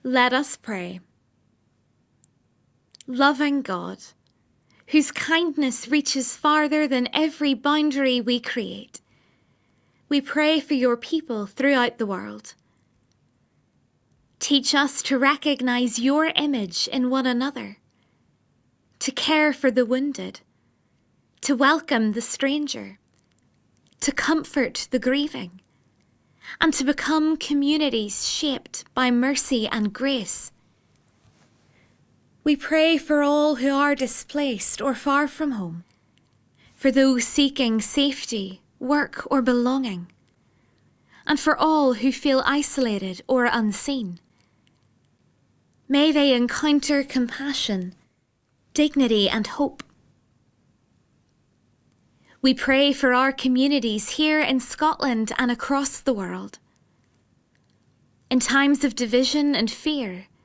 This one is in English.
Let us pray. Loving God, whose kindness reaches farther than every boundary we create, we pray for your people throughout the world. Teach us to recognize your image in one another, to care for the wounded, to welcome the stranger, to comfort the grieving, and to become communities shaped by mercy and grace. We pray for all who are displaced or far from home, for those seeking safety, work, or belonging, and for all who feel isolated or unseen. May they encounter compassion, dignity, and hope. We pray for our communities here in Scotland and across the world. In times of division and fear,